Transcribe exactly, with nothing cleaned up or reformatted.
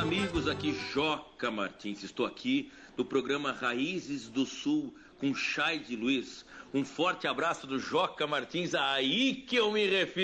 amigos, aqui Joca Martins. Estou aqui no programa Raízes do Sul com Chay de Luiz. Um forte abraço do Joca Martins, aí que eu me refiro.